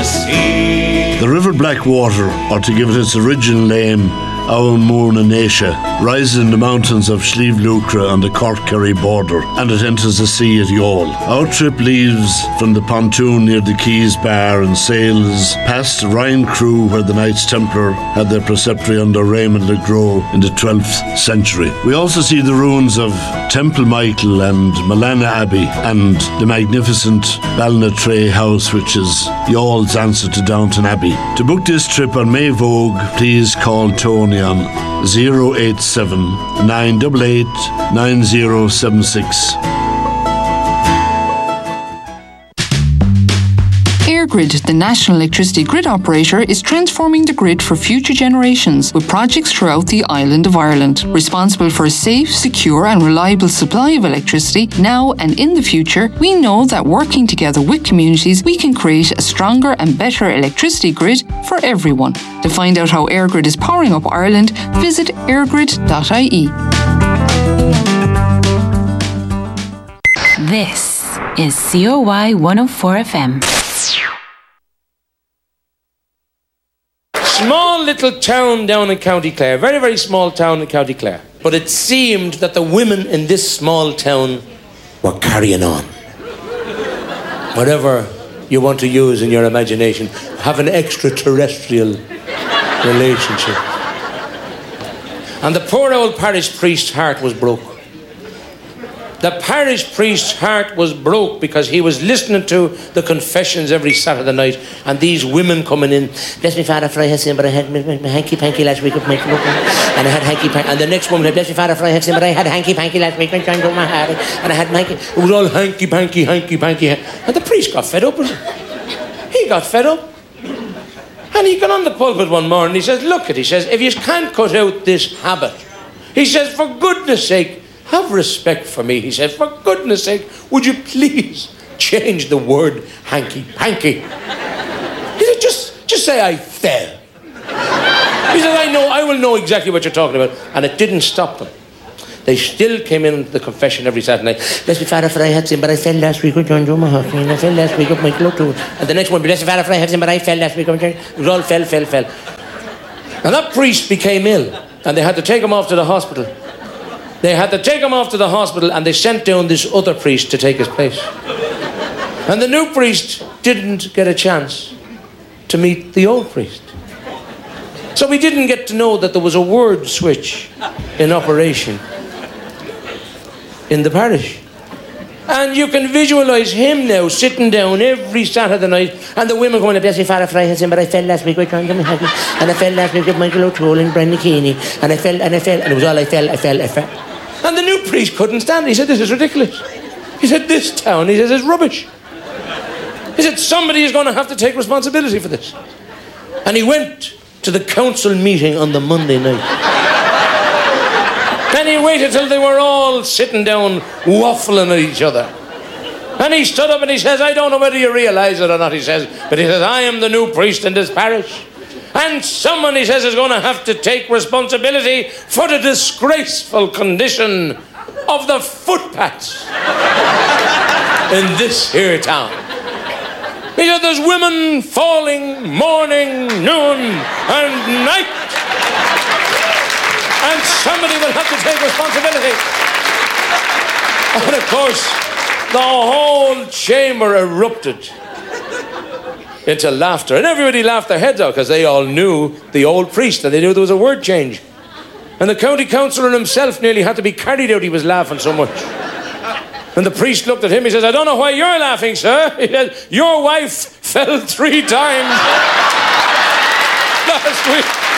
sea. The River Blackwater, or to give it its original name, Aumurna Natia, rises in the mountains of Slieve Lucra on the Cork-Kerry border, and it enters the sea at Youghal. Our trip leaves from the pontoon near the Keys Bar and sails past Ryan Crew, where the Knights Templar had their preceptory under Raymond le Gros in the 12th century. We also see the ruins of Temple Michael and Malana Abbey, and the magnificent Ballinatray House, which is Youghall's answer to Downton Abbey. To book this trip on May Vogue, please call Tony on 087 988 9076. EirGrid, the national electricity grid operator, is transforming the grid for future generations with projects throughout the island of Ireland. Responsible for a safe, secure and reliable supply of electricity now and in the future, we know that working together with communities, we can create a stronger and better electricity grid for everyone. To find out how EirGrid is powering up Ireland, visit airgrid.ie. This is COY 104 FM. Small little town down in County Clare, very, very small town in County Clare. But it seemed that the women in this small town were carrying on. Whatever you want to use in your imagination, have an extraterrestrial relationship. And the poor old parish priest's heart was broke. The parish priest's heart was broke because he was listening to the confessions every Saturday night, and these women coming in, bless me Father for I have sinned, but I had my hanky-panky last week of my look, and I had hanky-panky, and the next woman said, bless me Father for I have sinned, but I had hanky-panky last week when trying to my heart, and I had hanky, it was all hanky-panky, hanky-panky, and the priest got fed up with it. He got fed up. And he got on the pulpit one morning, he says, look it, he says, if you can't cut out this habit, he says, for goodness sake, have respect for me. He said, for goodness sake, would you please change the word hanky-panky? He said, just say I fell. He said, I will know exactly what you're talking about. And it didn't stop them. They still came in to the confession every Saturday night. Bless me Father for I had sinned, but I fell last week with John Joe Mahoney, and I fell last week with Michael O'Toole. And the next one, bless me Father for I had sinned, but I fell last week with John. It was all fell. And that priest became ill, and they had to take him off to the hospital. And they sent down this other priest to take his place. And the new priest didn't get a chance to meet the old priest. So we didn't get to know that there was a word switch in operation in the parish. And you can visualise him now sitting down every Saturday night, and the women going to bless me Father for I had sinned, but I fell last week with John Jimmy Hackney, and I fell last week with Michael O'Toole and Brendan Keeney, and I fell, and it was all I fell. And the new priest couldn't stand it. He said, this is ridiculous. He said, this town, he says, is rubbish. He said, somebody is going to have to take responsibility for this. And he went to the council meeting on the Monday night. Then he waited till they were all sitting down, waffling at each other. And he stood up and he says, I don't know whether you realise it or not, he says, but he says, I am the new priest in this parish. And someone, he says, is going to have to take responsibility for the disgraceful condition of the footpaths in this here town. He said, there's women falling morning, noon, and night. And somebody will have to take responsibility. And of course, the whole chamber erupted into laughter. And everybody laughed their heads out because they all knew the old priest and they knew there was a word change. And the county councillor himself nearly had to be carried out. He was laughing so much. And the priest looked at him. He says, I don't know why you're laughing, sir. He said, your wife fell 3 times last week.